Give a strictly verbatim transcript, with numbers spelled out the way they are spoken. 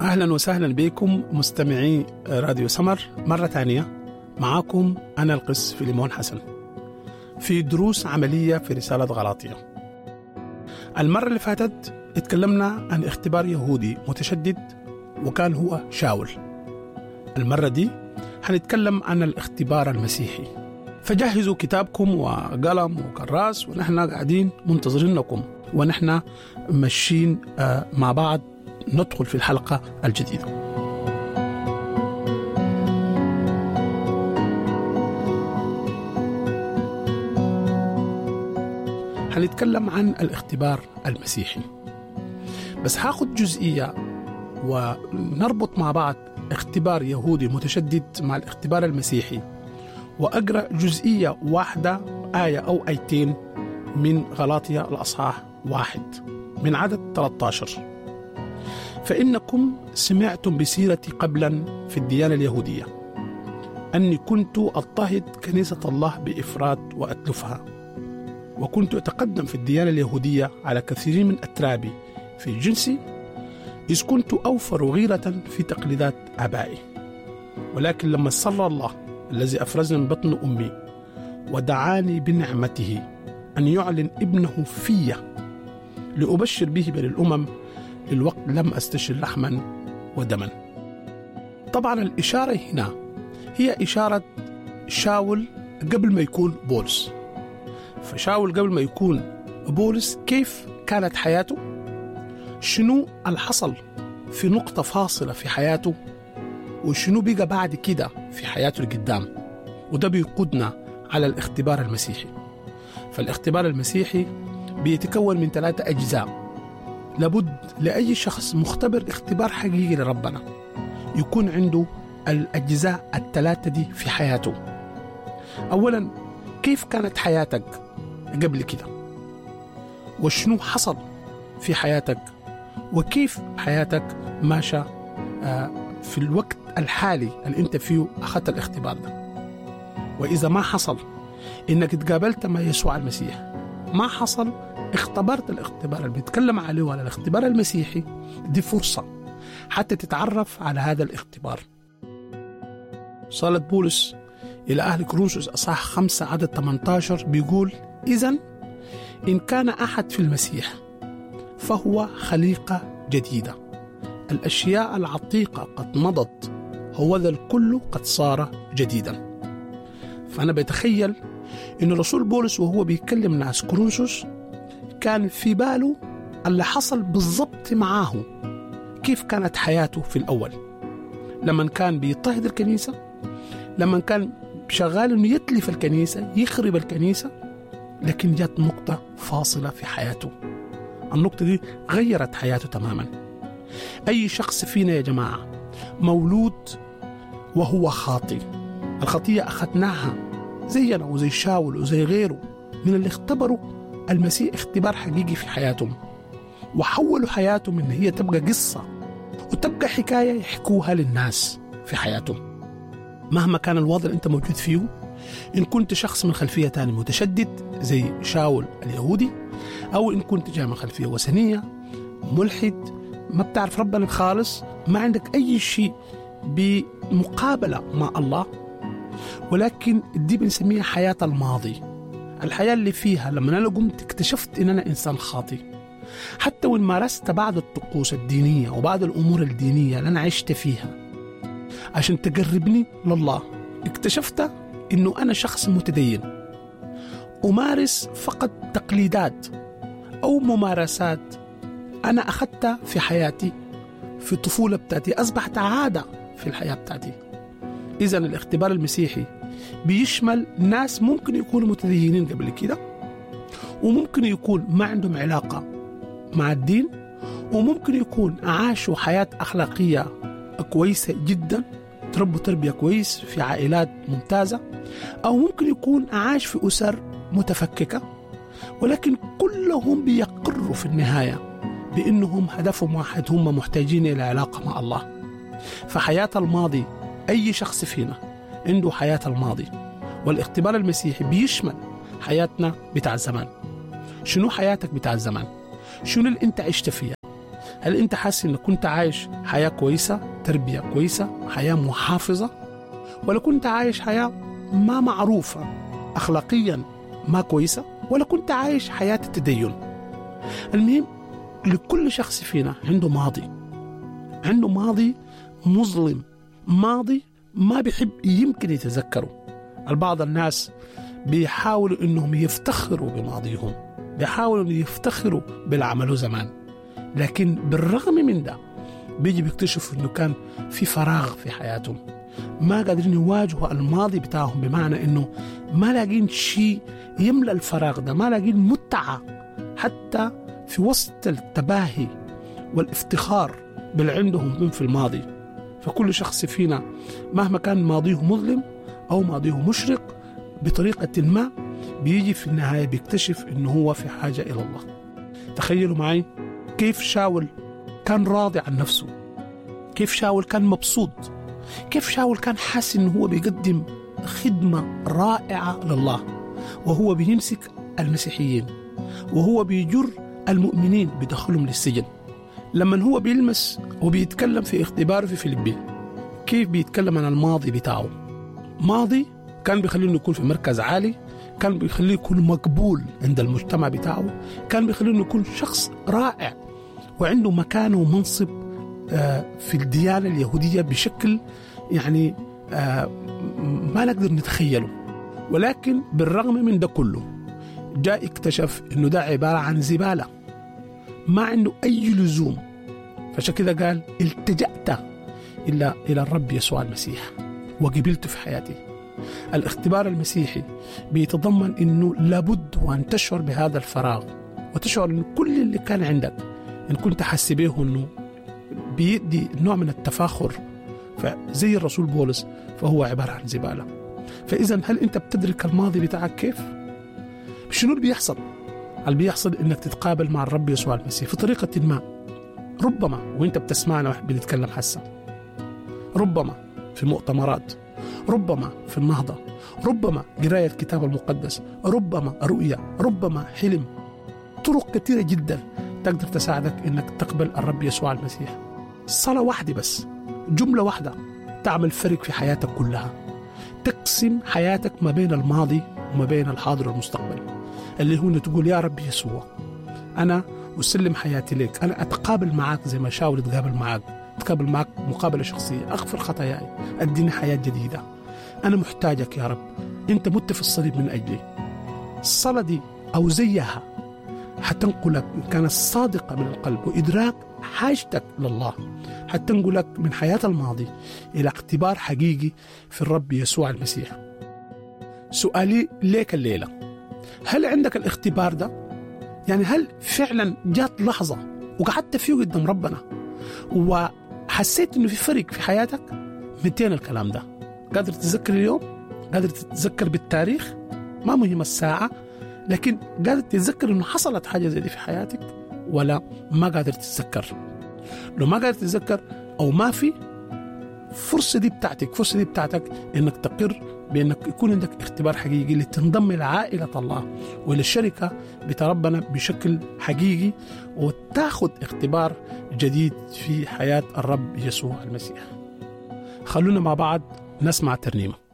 أهلا وسهلا بكم مستمعي راديو سمر مرة ثانية. معاكم أنا القس فيليمون حسن في دروس عملية في رسالة غلاطية. المرة اللي فاتت اتكلمنا عن اختبار يهودي متشدد وكان هو شاول. المرة دي هنتكلم عن الاختبار المسيحي، فجهزوا كتابكم وقلم وكراس ونحن قاعدين منتظرينكم ونحن ماشيين مع بعض ندخل في الحلقة الجديدة. هنتكلم عن الاختبار المسيحي، بس هاخد جزئية ونربط مع بعض اختبار يهودي متشدد مع الاختبار المسيحي، وأقرأ جزئية واحدة آية أو آيتين من غلاطية الأصحاح واحد من عدد ثلاثة عشر. فإنكم سمعتم بسيرتي قبلا في الديانة اليهودية أني كنت أضطهد كنيسة الله بإفراط وأتلفها، وكنت أتقدم في الديانة اليهودية على كثير من أترابي في جنسي، إذ كنت أوفر غيرة في تقليدات آبائي. ولكن لما صلى الله الذي أفرزني من بطن أمي ودعاني بنعمته أن يعلن ابنه في لأبشر به بين الأمم، للوقت لم أستشر لحما ودما. طبعا الإشارة هنا هي إشارة شاول قبل ما يكون بولس. فشاول قبل ما يكون بولس كيف كانت حياته، شنو الحصل في نقطة فاصلة في حياته، وشنو بقى بعد كده في حياته القدام. وده بيقودنا على الاختبار المسيحي. فالاختبار المسيحي بيتكون من ثلاثة أجزاء. لابد لأي شخص مختبر اختبار حقيقي لربنا يكون عنده الأجزاء الثلاثة دي في حياته. أولا، كيف كانت حياتك قبل كده، وشنو حصل في حياتك، وكيف حياتك ماشى في الوقت الحالي اللي انت فيه أخذت الاختبار ده. وإذا ما حصل إنك تقابلت مع يسوع المسيح، ما حصل اختبرت الاختبار اللي بيتكلم عليه على الاختبار المسيحي، دي فرصة حتى تتعرف على هذا الاختبار. صالة بولس إلى أهل كورنثوس أصحاح خمسة عدد ثمانية عشر بيقول: إذن إن كان أحد في المسيح فهو خليقة جديدة، الأشياء العتيقة قد مضت، هوذا الكل قد صار جديدا. فأنا بتخيل إن رسول بولس وهو بيتكلم ناس كورنثوس كان في باله اللي حصل بالضبط معاه، كيف كانت حياته في الأول لما كان بيضطهد الكنيسة، لما كان شغال إنه يتلف الكنيسة يخرب الكنيسة. لكن جات نقطة فاصلة في حياته، النقطة دي غيرت حياته تماما. أي شخص فينا يا جماعة مولود وهو خاطئ، الخطية أخذناها زينا وزي شاول وزي غيره من اللي اختبروا المسيح اختبار حقيقي في حياتهم، وحولوا حياتهم إن هي تبقى قصة وتبقى حكاية يحكوها للناس في حياتهم. مهما كان الوضع اللي أنت موجود فيه، إن كنت شخص من خلفية تاني متشدد زي شاول اليهودي، أو إن كنت جاي من خلفية وثنية ملحد ما بتعرف ربنا خالص، ما عندك أي شيء بمقابلة مع الله، ولكن دي بنسميها حياة الماضي، الحياة اللي فيها لما أنا قمت اكتشفت إن أنا إنسان خاطئ. حتى وإن مارست بعض الطقوس الدينية وبعض الأمور الدينية اللي أنا عشت فيها عشان تقربني لله، اكتشفت إنه أنا شخص متدين أمارس فقط تقليدات أو ممارسات أنا أخذتها في حياتي في الطفولة بتاعتي، أصبحت عادة في الحياة بتاعتي. إذن الاختبار المسيحي بيشمل ناس ممكن يكونوا متدينين قبل كده، وممكن يكون ما عندهم علاقة مع الدين، وممكن يكون عاشوا حياة أخلاقية كويسة جدا، تربوا تربية كويس في عائلات ممتازة، أو ممكن يكون عاش في أسر متفككة، ولكن كلهم بيقروا في النهاية بأنهم هدفهم واحد، هم محتاجين إلى علاقة مع الله. فحياة الماضي، أي شخص فينا عنده حياة الماضي، والاختبار المسيحي بيشمل حياتنا بتاع الزمان. شنو حياتك بتاع الزمان؟ شنو اللي انت عشت فيها؟ هل أنت حاسس أنك كنت عايش حياة كويسة، تربية كويسة، حياة محافظة، ولا كنت عايش حياة ما معروفة أخلاقيا ما كويسة، ولا كنت عايش حياة التدين؟ المهم لكل شخص فينا عنده ماضي، عنده ماضي مظلم، ماضي ما بيحب يمكن يتذكره. البعض الناس بيحاولوا انهم يفتخروا بماضيهم، بيحاولوا انهم يفتخروا بالعملوا زمان، لكن بالرغم من ده بيجي بيكتشفوا انه كان في فراغ في حياتهم، ما قادرين يواجهوا الماضي بتاعهم، بمعنى انه ما لاقين شيء يملأ الفراغ ده، ما لاقين متعة حتى في وسط التباهي والافتخار باللي عندهم من في الماضي. فكل شخص فينا مهما كان ماضيه مظلم أو ماضيه مشرق بطريقة ما، بيجي في النهاية بيكتشف إنه هو في حاجة إلى الله. تخيلوا معي كيف شاول كان راضي عن نفسه، كيف شاول كان مبسوط، كيف شاول كان حاسس إنه هو بيقدم خدمة رائعة لله، وهو بيمسك المسيحيين، وهو بيجر المؤمنين بدخلهم للسجن. لما هو بيلمس وبيتكلم في اختباره في فيليبي، كيف بيتكلم عن الماضي بتاعه، ماضي كان بيخليه يكون في مركز عالي، كان بيخليه يكون مقبول عند المجتمع بتاعه، كان بيخليه يكون شخص رائع وعنده مكان ومنصب في الديانة اليهودية بشكل يعني ما نقدر نتخيله. ولكن بالرغم من ده كله جاء اكتشف انه ده عبارة عن زبالة ما عنده اي لزوم، فعشان كده قال التجأت إلا إلى الرب يسوع المسيح وقبلته في حياتي. الاختبار المسيحي بيتضمن انه لابد وان تشعر بهذا الفراغ، وتشعر انه كل اللي كان عندك ان كنت حاسس به انه بيدي نوع من التفاخر فزي الرسول بولس فهو عبارة عن زبالة. فإذا هل أنت بتدرك الماضي بتاعك كيف؟ شنو اللي بيحصل؟ اللي بيحصل إنك تتقابل مع الرب يسوع المسيح في طريقة ما، ربما وإنت بتسمعنا بنتكلم حسا، ربما في مؤتمرات، ربما في النهضة، ربما قراية الكتاب المقدس، ربما رؤية، ربما حلم. طرق كثيرة جدا تقدر تساعدك إنك تقبل الرب يسوع المسيح. صلاة واحدة بس، جملة واحدة تعمل فرق في حياتك كلها، تقسم حياتك ما بين الماضي وما بين الحاضر والمستقبل، اللي هو تقول يا رب يسوع أنا أسلم حياتي لك، أنا أتقابل معك زي ما شاول تقابل معك، أتقابل معك مقابلة شخصية، أغفر خطاياي، أديني حياة جديدة، أنا محتاجك يا رب، أنت مت في الصليب من أجلي. الصلاة دي أو زيها حتنقلك إن كانت صادقة من القلب وإدراك حاجتك لله، حتنقلك من حياة الماضي إلى اختبار حقيقي في الرب يسوع المسيح. سؤالي ليك الليلة، هل عندك الاختبار ده؟ يعني هل فعلا جات لحظة وقعدت فيه قدام ربنا وحسيت إنه في فرق في حياتك؟ متين الكلام ده، قادر تتذكر اليوم؟ قادر تتذكر بالتاريخ؟ ما مهم الساعة، لكن قادر تتذكر إنه حصلت حاجة زي دي في حياتك ولا ما قادر تتذكر؟ لو ما قادر تتذكر أو ما في، فرصة دي بتاعتك، فرصة دي بتاعتك إنك تقر بأنك يكون عندك اختبار حقيقي لتنضم إلى عائلة الله وإلى الشركة بتاع ربنا بشكل حقيقي، وتاخد اختبار جديد في حياة الرب يسوع المسيح. خلونا مع بعض نسمع ترنيمة.